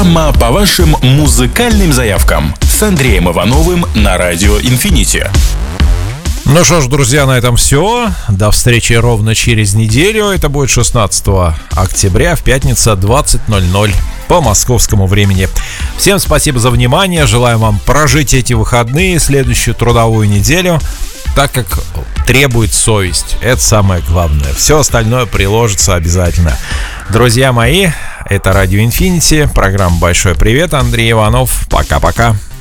Программа по вашим музыкальным заявкам с Андреем Ивановым на Радио Инфинити. Ну что ж, друзья, на этом все. До встречи ровно через неделю. Это будет 16 октября в пятницу 20:00 по московскому времени. Всем спасибо за внимание. Желаю вам прожить эти выходные, следующую трудовую неделю, так как требует совесть. Это самое главное. Все остальное приложится обязательно. Друзья мои, это Радио Инфинити. Программа «Большой привет». Андрей Иванов. Пока-пока.